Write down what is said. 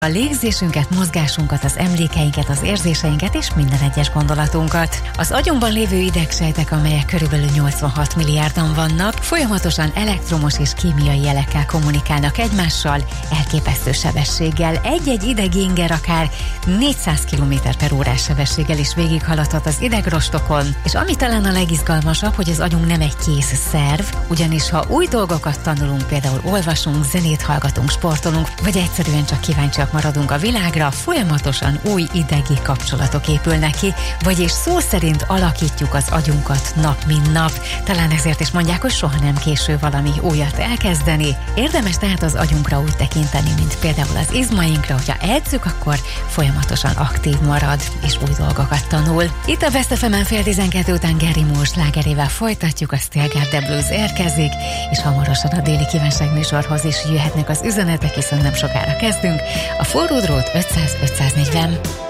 a légzésünket, mozgásunkat, az emlékeinket, az érzéseinket és minden egyes gondolatunkat. Az agyunkban lévő idegsejtek, amelyek körülbelül 86 milliárdan vannak, folyamatosan elektromos és kémiai jelekkel kommunikálnak egymással, elképesztő sebességgel. Egy-egy ideginger akár 400 km/órás sebességgel is végighaladhat az idegrostokon, és ami talán a legizgalmasabb, hogy az agyunk nem egy kész szerv, ugyanis ha új dolgokat tanulunk, például olvasunk, zenét hallgatunk, sportolunk, vagy egyszerűen csak kíváncsiak maradunk a világra, folyamatosan új idegi kapcsolatok épülnek ki, vagyis szó szerint alakítjuk az agyunkat nap mint nap. Talán ezért is mondják, hogy soha nem késő valami újat elkezdeni. Érdemes tehát az agyunkra úgy tekinteni, mint például az izmainkra, hogyha edzük, akkor folyamatosan aktív marad, és új dolgokat tanul. Itt a Best FM-en 11:30 után Gary Moore slágerével folytatjuk, a Still Got the Blues érkezik, és hamarosan a déli kívánság műsorhoz is jöhetnek az üzenetek, hiszen nem sokára kezdünk. A Forró Drót 500-540.